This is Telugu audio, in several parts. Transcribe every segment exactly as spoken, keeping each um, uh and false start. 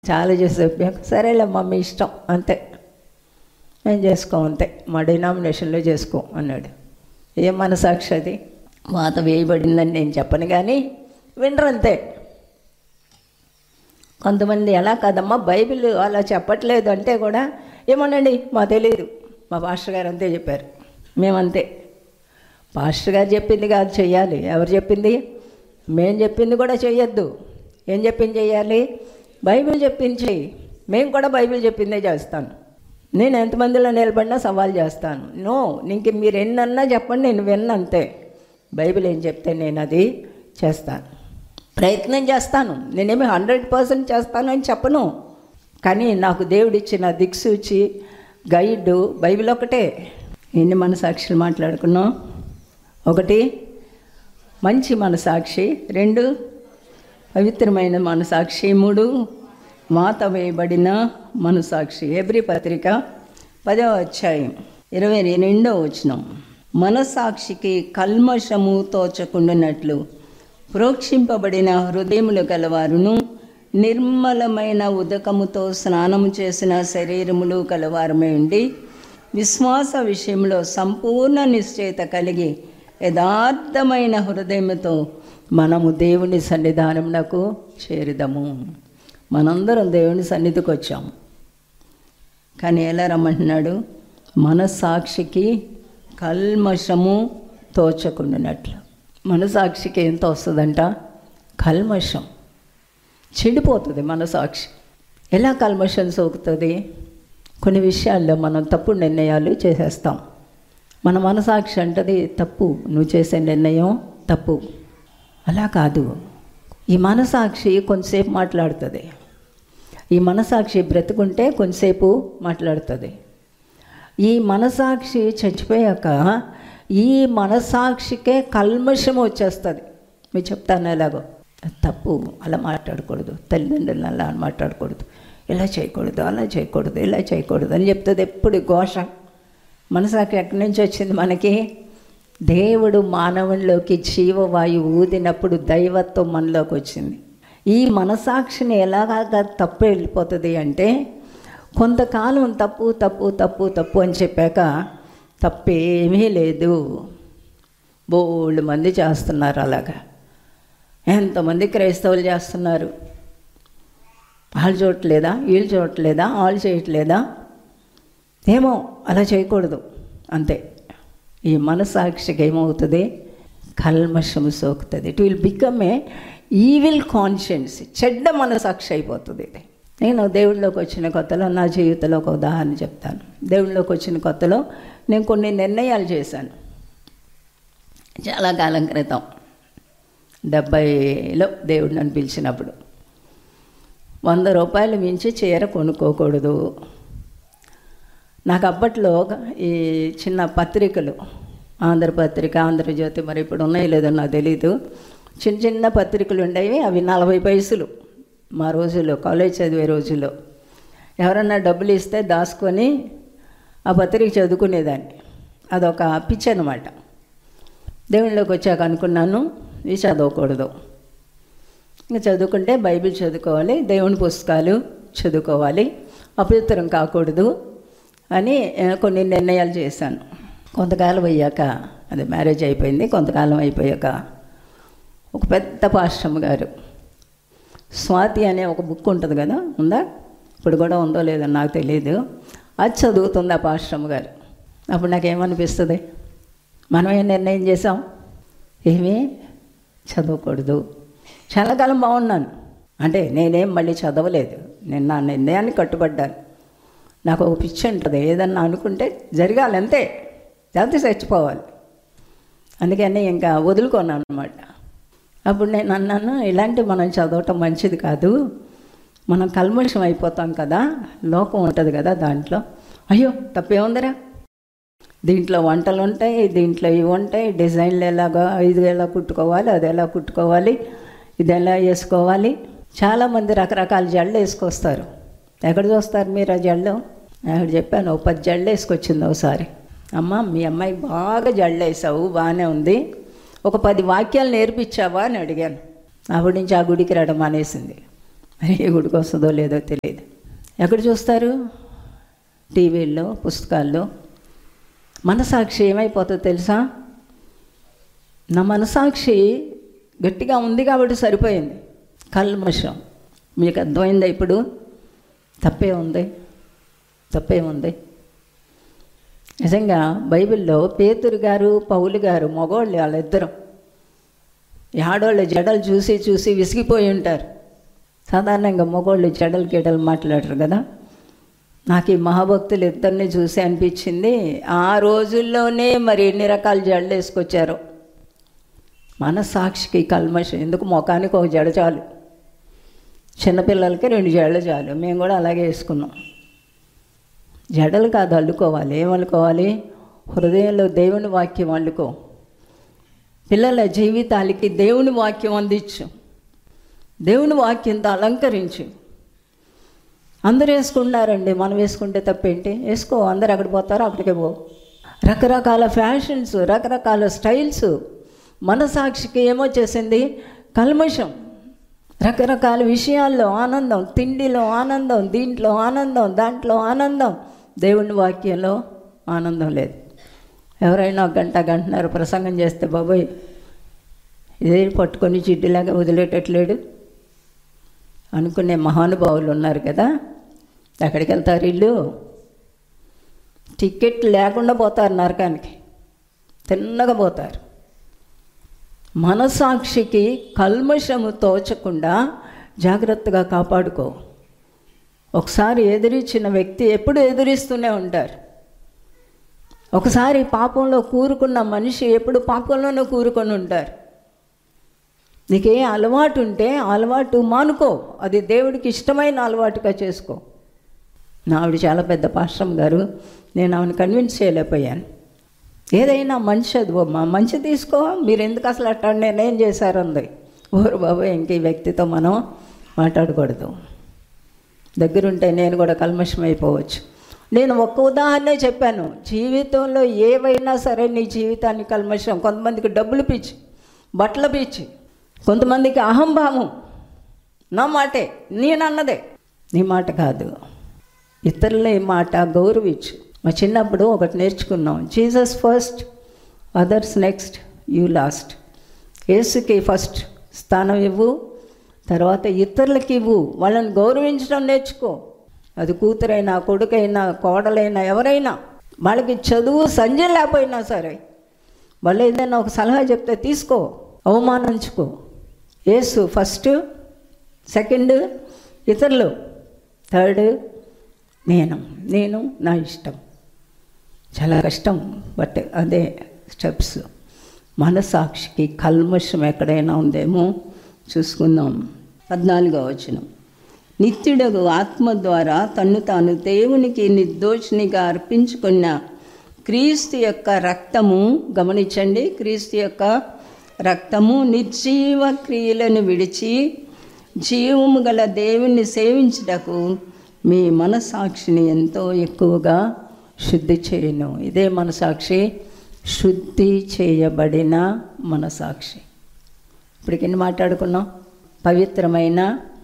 చాలా చేసి చెప్పాక సరేలేమ్మా మీ ఇష్టం అంతే, మేము చేసుకోం అంతే, మా డినామినేషన్లో చేసుకో అన్నాడు. ఏం మనసాక్షి అది? వాత వేయబడిందని నేను చెప్పను కానీ వినరు అంతే. కొంతమంది ఎలా కాదమ్మా బైబిల్ అలా చెప్పట్లేదు అంటే కూడా ఏమోనండి మా తెలియదు, మా పాస్టర్ గారు అంతే చెప్పారు, మేమంతే. పాస్టర్ గారు చెప్పింది కాదు చెయ్యాలి, ఎవరు చెప్పింది? మేము చెప్పింది కూడా చెయ్యొద్దు. ఏం చెప్పింది చెయ్యాలి? బైబిల్ చెప్పింది చెయ్యి. మేము కూడా బైబిల్ చెప్పిందే చేస్తాను. నేను ఎంతమందిలో నిలబడినా సవాల్ చేస్తాను. నో, ఇంక మీరు ఎన్నన్నా చెప్పండి, నేను విన్న అంతే. బైబిల్ ఏం చెప్తే నేను అది చేస్తాను, ప్రయత్నం చేస్తాను. నేనేమి హండ్రెడ్ పర్సెంట్ చేస్తాను అని చెప్పను, కానీ నాకు దేవుడిచ్చిన దిక్సూచి గైడ్ బైబిల్ ఒకటే. ఎన్ని మనసాక్షులు మాట్లాడుకున్నాం? ఒకటి మంచి మనసాక్షి, రెండు పవిత్రమైన మనసాక్షి, మూడు వాత వేయబడిన మనసాక్షి. హెబ్రీ పత్రిక పదవ అధ్యాయం ఇరవై రెండవ వచనం. మనసాక్షికి కల్మషము తోచకుండానట్లు ప్రోక్షింపబడిన హృదయములు గలవారును నిర్మలమైన ఉదకముతో స్నానము చేసిన శరీరములు కలవారమై ఉండి విశ్వాస విషయంలో సంపూర్ణ నిశ్చయత కలిగి యథార్థమైన హృదయముతో మనము దేవుని సన్నిధానమునకు చేరుదము. మనందరం దేవుని సన్నిధికి వచ్చాము, కానీ ఎలా రమ్మంటున్నాడు? మనసాక్షికి కల్మషము తోచకుండానట్లు. మనసాక్షికి ఎంత వస్తుందంట? కల్మషం. చెడిపోతుంది మనసాక్షి. ఎలా కల్మషం సోకుతుంది? కొన్ని విషయాల్లో మనం తప్పుడు నిర్ణయాలు చేసేస్తాం. మన మనసాక్షి అంటది తప్పు, నువ్వు చేసే నిర్ణయం తప్పు. అలా కాదు. ఈ మనసాక్షి కొంతసేపు మాట్లాడుతుంది. ఈ మనసాక్షి బ్రతుకుంటే కొంతసేపు మాట్లాడుతుంది. ఈ మనసాక్షి చచ్చిపోయాక ఈ మనసాక్షికే కల్మషం వచ్చేస్తుంది. మీరు చెప్తాను ఎలాగో, తప్పు, అలా మాట్లాడకూడదు, తల్లిదండ్రులను అలా మాట్లాడకూడదు, ఇలా చేయకూడదు, అలా చేయకూడదు, ఇలా చేయకూడదు అని చెప్తుంది ఎప్పుడు ఘోష. మనసాక్షి ఎక్కడి నుంచి వచ్చింది మనకి? దేవుడు మానవుల్లోకి జీవవాయువు ఊదినప్పుడు దైవత్వం మనలోకి వచ్చింది. ఈ మనసాక్షిని ఎలాగా తప్పు వెళ్ళిపోతుంది అంటే, కొంతకాలం తప్పు తప్పు తప్పు తప్పు అని చెప్పాక తప్పేమీ లేదు. బోళ్ళు మంది చేస్తున్నారు అలాగా. ఎంతమంది క్రైస్తవులు చేస్తున్నారు. వాళ్ళు చూడట్లేదా? వీళ్ళు చూడట్లేదా? వాళ్ళు చేయట్లేదా? ఏమో అలా చేయకూడదు అంతే. ఈ మనసాక్షికి ఏమవుతుంది? కల్మషం సోకుతుంది. It will become a evil conscience. చెడ్డ మనసాక్షి అయిపోతుంది ఇది. నేను దేవుళ్ళలోకి వచ్చిన కొత్తలో నా జీవితంలో ఒక ఉదాహరణ చెప్తాను. దేవుళ్ళలోకి వచ్చిన కొత్తలో నేను కొన్ని నిర్ణయాలు చేశాను. చాలా కాలం క్రితం డెబ్భైలో దేవుడు నన్ను పిలిచినప్పుడు వంద రూపాయలు మించి చీర కొనుక్కోకూడదు. నాకు అప్పట్లో ఈ చిన్న పత్రికలు, ఆంధ్రపత్రిక, ఆంధ్రజ్యోతి, మరి ఇప్పుడు ఉన్నాయో లేదో నాకు తెలీదు, చిన్న చిన్న పత్రికలు ఉండేవి. అవి నలభై పైసలు మా రోజుల్లో, కాలేజ్ చదివే రోజుల్లో. ఎవరన్నా డబ్బులు ఇస్తే దాచుకొని ఆ పత్రిక చదువుకునేదాన్ని. అదొక పిచ్చి అనమాట. దేవుళ్ళలోకి వచ్చాక అనుకున్నాను, ఇవి చదవకూడదు. ఇంకా చదువుకుంటే బైబిల్ చదువుకోవాలి, దేవుని పుస్తకాలు చదువుకోవాలి, అపవిత్రం కాకూడదు అని కొన్ని నిర్ణయాలు చేశాను. కొంతకాలం అయ్యాక, అది మ్యారేజ్ అయిపోయింది, కొంతకాలం అయిపోయాక ఒక పెద్ద పాస్టమ్ గారు, స్వాతి అనే ఒక బుక్ ఉంటుంది కదా, ఉందా? ఇప్పుడు కూడా ఉందో లేదో నాకు తెలియదు. అది చదువుతుంది ఆ పాస్టమ్ గారు. అప్పుడు నాకేమనిపిస్తుంది? మనం ఏం నిర్ణయం చేసాం? ఏమీ చదవకూడదు. చాలా కాలం బాగున్నాను, అంటే నేనేం మళ్ళీ చదవలేదు. నేను నా నిర్ణయాన్ని కట్టుబడ్డాను. నాకు ఒక పిచ్చి ఉంటుంది, ఏదన్నా అనుకుంటే జరగాలి అంతే, జాతి చచ్చిపోవాలి. అందుకని ఇంకా వదులుకున్నాను అనమాట. అప్పుడు నేను అన్నాను, ఇలాంటి మనం చదవటం మంచిది కాదు, మనం కల్మషం అయిపోతాం కదా, లోకం ఉంటుంది కదా దాంట్లో. అయ్యో తప్పేముందిరా, దీంట్లో వంటలు ఉంటాయి, దీంట్లో ఇవి ఉంటాయి, డిజైన్లు ఎలాగా, ఇది ఎలా కుట్టుకోవాలి, అది ఎలా కుట్టుకోవాలి, ఇది ఎలా వేసుకోవాలి. చాలామంది రకరకాల జళ్ళు వేసుకొస్తారు. ఎక్కడ చూస్తారు మీరు ఆ జళ్ళు? ఆవిడ చెప్పాను, ఓ పది జళ్ళు వేసుకొచ్చింది ఒకసారి. అమ్మ మీ అమ్మాయి బాగా జళ్ళు వేసావు, బాగానే ఉంది, ఒక పది వాక్యాలు నేర్పించావా అని అడిగాను. అప్పటి నుంచి ఆ గుడికి రావడం మానేసింది. మరి ఏ గుడికి వస్తుందో లేదో తెలియదు. ఎక్కడ చూస్తారు? టీవీల్లో, పుస్తకాల్లో. మనసాక్షి ఏమైపోతుందో తెలుసా? నా మనసాక్షి గట్టిగా ఉంది కాబట్టి సరిపోయింది. కల్మషం. మీకు అర్థమైందా ఇప్పుడు? తప్పే ఉంది, తప్పే ఉంది. నిజంగా బైబిల్లో పేతురు గారు, పౌలు గారు, మగవాళ్ళు వాళ్ళిద్దరం ఆడవాళ్ళు జడలు చూసి చూసి విసిగిపోయి ఉంటారు. సాధారణంగా మగవాళ్ళు జడలు గిడలు మాట్లాడరు కదా. నాకు ఈ మహాభక్తులు ఇద్దరిని చూసి అనిపించింది, ఆ రోజుల్లోనే మరి ఎన్ని రకాల జడలు వేసుకొచ్చారో. మనసాక్షికి కల్మషం ఎందుకు? ముఖానికి ఒక జడ చాలు, చిన్నపిల్లలకి రెండు జడలు చాలు. మేము కూడా అలాగే వేసుకున్నాం. జడలు కాదు అల్లుకోవాలి. ఏం అల్లుకోవాలి? హృదయంలో దేవుని వాక్యం అల్లుకో. పిల్లల జీవితాలకి దేవుని వాక్యం అందించు, దేవుని వాక్యంతో అలంకరించు. అందరూ వేసుకున్నారండి, మనం వేసుకుంటే తప్పేంటి? వేసుకో. అందరు అక్కడ పోతారో అక్కడికే పో. రకరకాల ఫ్యాషన్స్, రకరకాల స్టైల్స్. మనసాక్షికి ఏమో చేసింది? కల్మషం. రకరకాల విషయాల్లో ఆనందం, తిండిలో ఆనందం, దీంట్లో ఆనందం, దాంట్లో ఆనందం. దేవుని వాక్యంలో ఆనందం లేదు. ఎవరైనా ఒక గంట గంటన్నర ప్రసంగం చేస్తే బాబోయ్ ఇదే పట్టుకొని జిడ్డులాగా వదిలేటట్లేడు అనుకునే మహానుభావులు ఉన్నారు కదా. ఎక్కడికి వెళ్తారు వీళ్ళు? టికెట్ లేకుండా పోతారు నరకానికి, తిన్నగా పోతారు. మనసాక్షికి కల్మషము తోచకుండా జాగ్రత్తగా కాపాడుకో. ఒకసారి ఎదిరించిన వ్యక్తి ఎప్పుడు ఎదిరిస్తూనే ఉంటారు. ఒకసారి పాపంలో కూరుకున్న మనిషి ఎప్పుడు పాపంలోనే కూరుకొని ఉంటారు. నీకే అలవాటు ఉంటే అలవాటు మానుకో, అది దేవుడికి ఇష్టమైన అలవాటుగా చేసుకో. నా ఆవిడ చాలా పెద్ద పాస్టర్ గారు, నేను ఆమెను కన్విన్స్ చేయలేకపోయాను. ఏదైనా మంచి చదువమ్మా, మంచి తీసుకో, మీరు ఎందుకు అసలు అట్టా నేనేం చేశారంది. ఓరు బాబు, ఇంక ఈ వ్యక్తితో మనం మాట్లాడకూడదు. దగ్గరుంటే నేను కూడా కల్మషం అయిపోవచ్చు. నేను ఒక్క ఉదాహరణే చెప్పాను. జీవితంలో ఏవైనా సరే నీ జీవితాన్ని కల్మషం. కొంతమందికి డబ్బులు పిచ్చి, బట్టల పిచ్చి, కొంతమందికి అహంభావం. నా మాటే, నేనన్నదే, నీ మాట కాదు. ఇతరుల మాట గౌరవించు. మా చిన్నప్పుడు ఒకటి నేర్చుకున్నాం, Jesus first, others next, you last. యేసుకి first స్థానం ఇవ్వు, తర్వాత ఇతరులకి ఇవ్వు. వాళ్ళని గౌరవించడం నేర్చుకో. అది కూతురైనా, కొడుకైనా, కోడలైనా, ఎవరైనా. వాళ్ళకి చదువు సంజయ్ లేకపోయినా సరే వాళ్ళు ఏదైనా ఒక సలహా చెప్తే తీసుకో, అవమానించుకో. యేసు ఫస్ట్, సెకండ్ ఇతరులు, థర్డ్ నేను నేను నా ఇష్టం. చాలా కష్టం, బట్ అదే స్టెప్స్. మనసాక్షికి కల్మషం ఎక్కడైనా ఉందేమో చూసుకుందాం. పద్నాలుగో వచనం, నిత్యుడగు ఆత్మ ద్వారా తన్ను తాను దేవునికి నిర్దోషినిగా అర్పించుకున్న క్రీస్తు యొక్క రక్తము, గమనించండి, క్రీస్తు యొక్క రక్తము నిర్జీవ క్రియలను విడిచి జీవము గల దేవుణ్ణి సేవించుటకు మీ మనసాక్షిని ఎంతో ఎక్కువగా శుద్ధి చేయను. ఇదే మనసాక్షి, శుద్ధి చేయబడిన మనసాక్షి. ఇప్పటికి ఎన్ని మాట్లాడుకున్నాం? పవిత్రమైన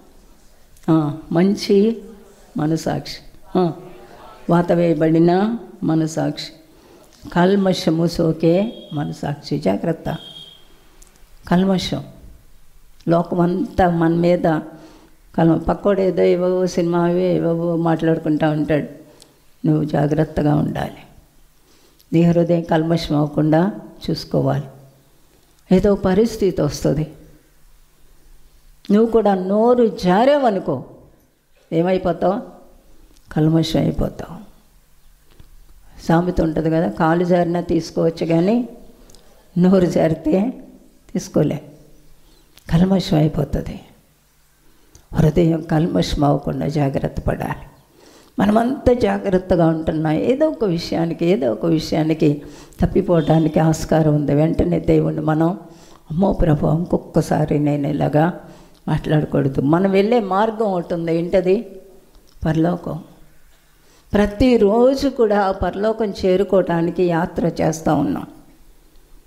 మంచి మనసాక్షి, వాత వేయబడిన మనసాక్షి, కల్మషము సోకే మనసాక్షి. జాగ్రత్త. కల్మషం లోకమంతా మన మీద కల్మ, పక్కోడు ఏదో ఏవో సినిమా ఏవో మాట్లాడుకుంటూ ఉంటాడు. నువ్వు జాగ్రత్తగా ఉండాలి. నీ హృదయం కల్మషం అవ్వకుండా చూసుకోవాలి. ఏదో పరిస్థితి వస్తుంది, నువ్వు కూడా నోరు జారేవనుకో, ఏమైపోతావు? కల్మషం అయిపోతావు. సామెత ఉంటుంది కదా, కాలు జారినా తీసుకోవచ్చు కానీ నోరు జారితే తీసుకోలే, కల్మషం అయిపోతుంది. హృదయం కల్మషం అవ్వకుండా జాగ్రత్త పడాలి. మనమంతా జాగ్రత్తగా ఉంటున్నాం. ఏదో ఒక విషయానికి ఏదో ఒక విషయానికి తప్పిపోవడానికి ఆస్కారం ఉంది. వెంటనే దేవుణ్ణి మనం, అమ్మో ప్రభు, ఇంకొకసారి నేను ఇలాగా మాట్లాడకూడదు. మనం వెళ్ళే మార్గం ఉంటుంది, ఏంటది? పరలోకం. ప్రతిరోజు కూడా పరలోకం చేరుకోవటానికి యాత్ర చేస్తూ ఉన్నాం.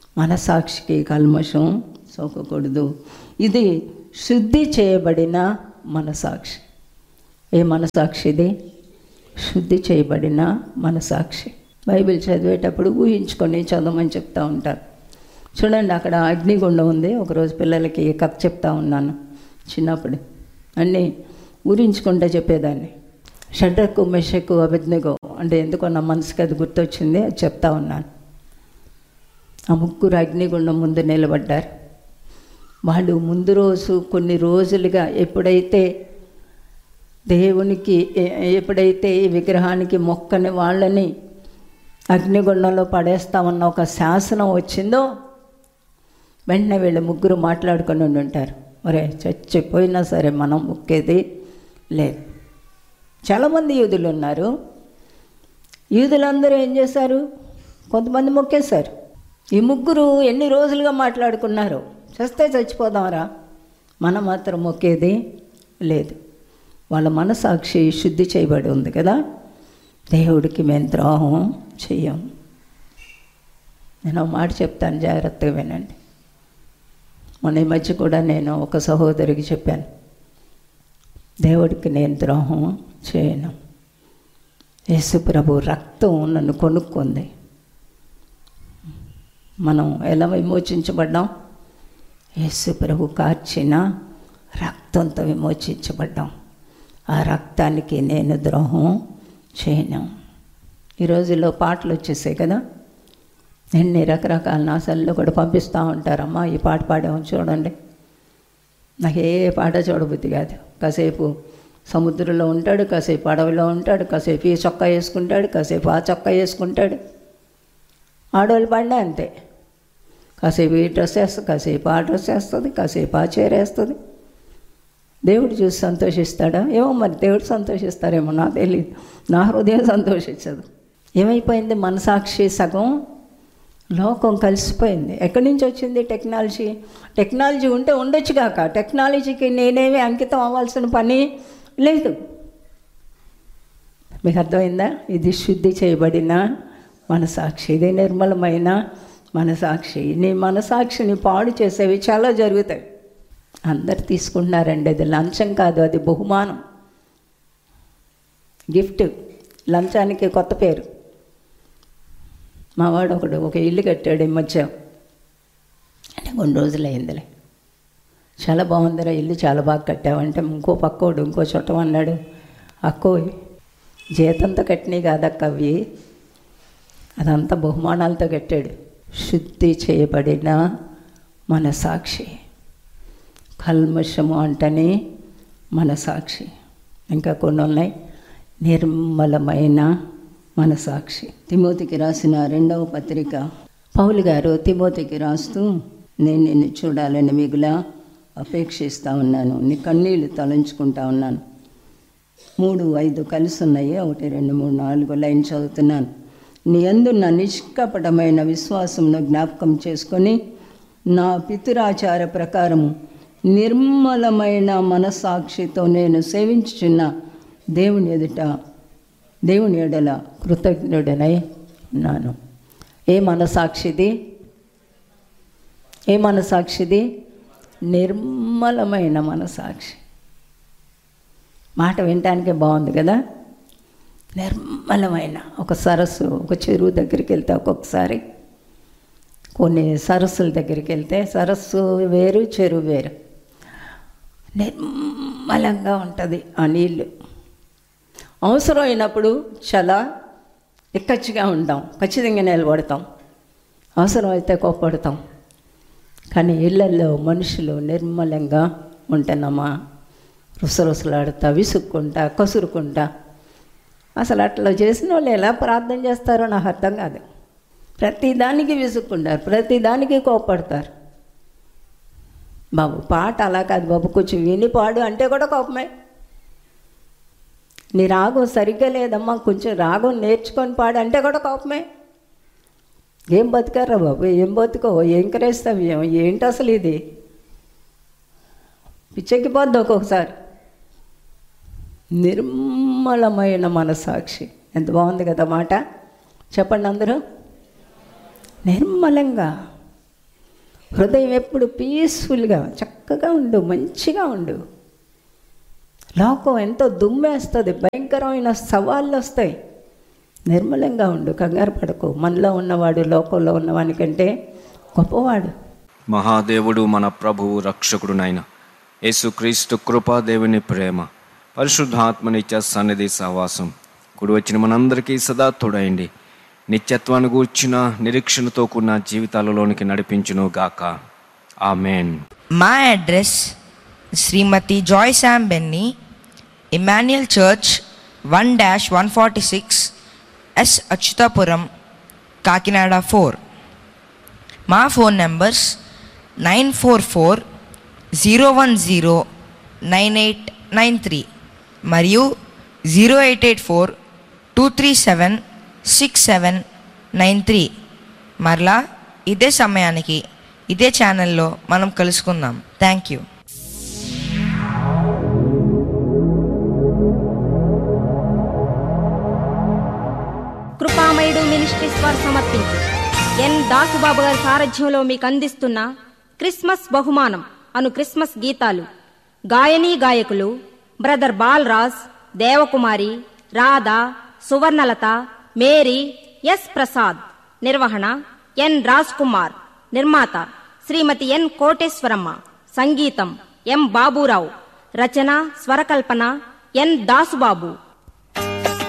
మనసాక్షికి కల్మషం సోకకూడదు. ఇది శుద్ధి చేయబడిన మనసాక్షి. ఏ మనసాక్షిది? శుద్ధి చేయబడిన మనసాక్షి. బైబిల్ చదివేటప్పుడు ఊహించుకొని చదవమని చెప్తా ఉంటారు. చూడండి, అక్కడ అగ్నిగుండం ఉంది. ఒకరోజు పిల్లలకి కథ చెప్తా ఉన్నాను చిన్నప్పుడు. అన్నీ ఊరించుకుంటే చెప్పేదాన్ని. షడ్రకు, మెషకు, అబేద్నెగో అంటే ఎందుకో నా మనసుకి అది గుర్తొచ్చింది, అది చెప్తా ఉన్నాను. ఆ ముగ్గురు అగ్నిగుండం ముందు నిలబడ్డారు. వాళ్ళు ముందు రోజు కొన్ని రోజులుగా ఎప్పుడైతే దేవునికి ఎప్పుడైతే ఈ విగ్రహానికి మొక్కని వాళ్ళని అగ్నిగుండంలో పడేస్తామన్న ఒక శాసనం వచ్చిందో వెంటనే వీళ్ళు ముగ్గురు మాట్లాడుకొని ఉంటారు, ఒరే చచ్చిపోయినా సరే మనం మొక్కేది లేదు. చాలామంది యూదులు ఉన్నారు. యూదులందరూ ఏం చేశారు? కొంతమంది మొక్కేశారు. ఈ ముగ్గురు ఎన్ని రోజులుగా మాట్లాడుకున్నారు, చస్తే చచ్చిపోదాంరా, మనం మాత్రం మొక్కేది లేదు. వాళ్ళ మనసాక్షి శుద్ధి చేయబడి ఉంది కదా. దేవుడికి మేము ద్రోహం చెయ్యం. నేను మాట చెప్తాను, జాగ్రత్తగా వినండి. మొన్న ఈ మధ్య కూడా నేను ఒక సహోదరికి చెప్పాను, దేవుడికి నేను ద్రోహం చేయను. యేసు ప్రభు రక్తం నన్ను కొనుక్కుంది. మనం ఎలా విమోచించబడ్డాం? యేసు ప్రభు కార్చిన రక్తంతో విమోచించబడ్డాం. ఆ రక్తానికి నేను ద్రోహం చేయను. ఈ రోజుల్లో పాటలు వచ్చేసాయి కదా, ఎన్ని రకరకాల నాసాల్లో కూడా పంపిస్తూ ఉంటారమ్మా, ఈ పాట పాడాము చూడండి. నాకు ఏ పాట చూడబుద్ధి కాదు. కాసేపు సముద్రంలో ఉంటాడు, కాసేపు అడవిలో ఉంటాడు, కాసేపు ఈ చొక్కా వేసుకుంటాడు, కాసేపు ఆ చొక్కా వేసుకుంటాడు. ఆడవాళ్ళు పాడినా అంతే, కాసేపు ఈ డ్రెస్ వేస్తుంది, కాసేపు ఆ డ్రెస్ వేస్తుంది, కాసేపు ఆ చీర వేస్తుంది. దేవుడు చూసి సంతోషిస్తాడా? ఏమో మరి, దేవుడు సంతోషిస్తారేమో నాకు తెలియదు. నా హృదయం సంతోషించదు. ఏమైపోయింది? మనసాక్షి సగం లోకం కలిసిపోయింది. ఎక్కడి నుంచి వచ్చింది టెక్నాలజీ? టెక్నాలజీ ఉంటే ఉండొచ్చు కాక, టెక్నాలజీకి నేనేమి అంకితం అవ్వాల్సిన పని లేదు. మీకు అర్థమైందా? ఇది శుద్ధి చేయబడిన మనసాక్షి, ఇది నిర్మలమైన మనసాక్షి. నీ మనసాక్షిని పాడు చేసేవి చాలా జరుగుతాయి. అందరు తీసుకుంటున్నారండి, అది లంచం కాదు, అది బహుమానం, గిఫ్ట్. లంచానికి కొత్త పేరు. మావాడు ఒకడు ఒక ఇల్లు కట్టాడు ఈ మధ్య, అంటే కొన్ని రోజులు అయిందిలే. చాలా బాగుందిరా ఇల్లు, చాలా బాగా కట్టావంటే ఇంకో పక్కోడు ఇంకో చుట్టం అన్నాడు, అక్కో జీతంతో కట్టినవి కాదక్క అవి, అదంతా బహుమానాలతో కట్టాడు. శుద్ధి చేయబడిన మనసాక్షి, కల్మషము అంటని మనసాక్షి. ఇంకా కొన్ని ఉన్నాయి, నిర్మలమైన మనసాక్షి. తిమోతికి రాసిన రెండవ పత్రిక పౌలు గారు తిమోతికి రాస్తూ, నేను నిన్ను చూడాలని మిగులా అపేక్షిస్తూ ఉన్నాను, నీ కన్నీళ్ళు తలంచుకుంటా ఉన్నాను. మూడు ఐదు కలిసి ఉన్నాయి, ఒకటి రెండు మూడు నాలుగు లైన్ చదువుతున్నాను. నీ యందున్న నిష్కపటమైన విశ్వాసమును జ్ఞాపకం చేసుకొని నా పితురాచార ప్రకారము నిర్మలమైన మనసాక్షితో నేను సేవించుచున్న దేవుని ఎదుట దేవుని ఎడల కృతజ్ఞుడనై ఉన్నాను. ఏ మనసాక్షిది? ఏ మనసాక్షిది? నిర్మలమైన మనసాక్షి. మాట వినటానికే బాగుంది కదా. నిర్మలమైన ఒక సరస్సు, ఒక చెరువు దగ్గరికి వెళ్తే ఒక్కొక్కసారి, కొన్ని సరస్సుల దగ్గరికి వెళ్తే సరస్సు వేరు చెరువు వేరు, నిర్మలంగా ఉంటుంది ఆ నీళ్ళు. అవసరం అయినప్పుడు చాలా ఎక్కచ్చిగా ఉంటాం, ఖచ్చితంగా నిలబడతాం, అవసరం అయితే కోప్పడతాం. కానీ ఇళ్ళల్లో మనుషులు నిర్మలంగా ఉంటున్నామా? రుసరుసలాడుతా, విసుక్కుంటా, కసురుకుంటా. అసలు అట్లా చేసిన వాళ్ళు ఎలా ప్రార్థన చేస్తారో నాకు అర్థం కాదు. ప్రతిదానికి విసుక్కుంటారు, ప్రతిదానికి కోప్పడతారు. బాబు పాట అలా కాదు బాబు, కొంచెం విని పాడు అంటే కూడా కోపమే. నీ రాగం సరిగ్గా లేదమ్మా, కొంచెం రాగం నేర్చుకొని పాడు అంటే కూడా కోపమే. ఏం బతికారా బాబు, ఏం బతుకో, ఏం క్రైస్తవ్యం ఏంటి అసలు ఇది? పిచ్చెక్కిపోద్ది ఒక్కొక్కసారి. నిర్మలమైన మనసాక్షి, ఎంత బాగుంది కదా మాట. చెప్పండి అందరూ. నిర్మలంగా, హృదయం ఎప్పుడు పీస్ఫుల్గా చక్కగా ఉండు, మంచిగా ఉండు. లోకం ఎంతో దుమ్మేస్తుంది, భయంకరమైన సవాళ్ళు వస్తాయి. నిర్మలంగా ఉండు, కంగారు పడకు. మనలో ఉన్నవాడు లోకంలో ఉన్నవానికంటే గొప్పవాడు. మహాదేవుడు మన ప్రభువు రక్షకుడునైన యేసుక్రీస్తు కృపా, దేవుని ప్రేమ, పరిశుద్ధాత్మనిత్య సన్నిధి సహవాసం కూడి వచ్చిన మనందరికీ సదా తోడైండి నిత్యత్వాన్ని గూర్చిన నిరీక్షణతో కూడిన జీవితాలలోనికి నడిపించును గాక. ఆమెన్. మా అడ్రస్ శ్రీమతి Joy Sam Benny, Emmanuel church, one dash one forty six yes Atchutapuram, Kakinada four. మా phone numbers nine four four zero one zero nine eight nine three మరియు zero eight eight four two three seven six seven nine three. మరలా ఇదే సమయానికి ఇదే ఛానల్లో మనం కలుసుకుందాం. Thank you. కృపామయుడు మినిస్ట్రీస్ వారు సమర్పించు ఎన్ దాసుబాబు గారి సారథ్యంలో మీకు అందిస్తున్న క్రిస్మస్ బహుమానం అను క్రిస్మస్ గీతాలు. గాయనీ గాయకులు brother Balraj, Devakumari, Radha, Suvarnalatha, Mary, yes Prasad. నిర్వహణ ఎన్ రాజ్ కుమార్. నిర్మాత శ్రీమతి ఎన్ కోటేశ్వరమ్మ. సంగీతం ఎం బాబూరావు. రచన స్వరకల్పన ఎన్ దాసుబాబు.